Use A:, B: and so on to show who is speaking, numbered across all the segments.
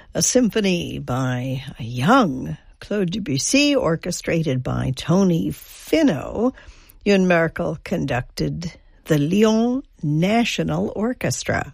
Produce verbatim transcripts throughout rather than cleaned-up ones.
A: a symphony by a young Claude Debussy, orchestrated by Tony Finau. Ewan Merkel conducted the Lyon National Orchestra.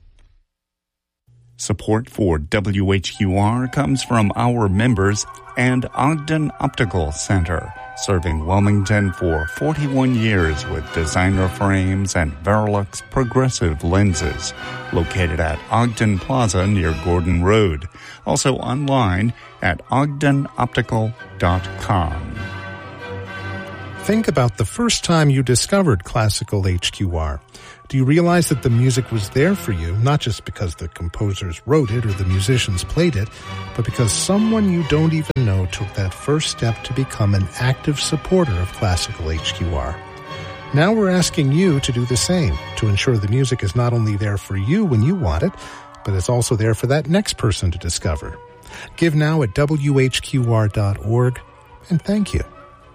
B: Support for W H Q R comes from our members and Ogden Optical Center, serving Wilmington for forty-one years with designer frames and Verilux progressive lenses. Located at Ogden Plaza near Gordon Road. Also online at ogden optical dot com.
C: Think about the first time you discovered Classical H Q R. Do you realize that the music was there for you, not just because the composers wrote it or the musicians played it, but because someone you don't even know took that first step to become an active supporter of Classical H Q R? Now we're asking you to do the same, to ensure the music is not only there for you when you want it, but it's also there for that next person to discover. Give now at W H Q R dot org, and thank you.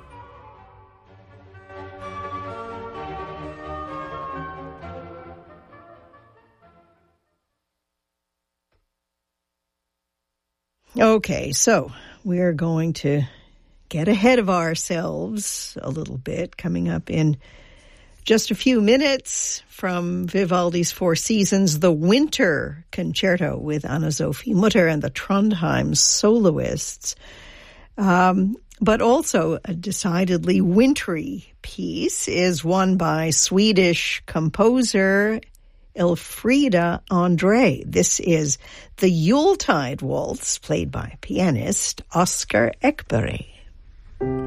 A: Okay, so we're going to get ahead of ourselves a little bit, coming up in just a few minutes from Vivaldi's Four Seasons, the Winter Concerto with Anna-Sophie Mutter and the Trondheim Soloists. Um, but also a decidedly wintry piece is one by Swedish composer Elfrida Andre. This is the Yuletide Waltz, played by pianist Oscar Ekberg.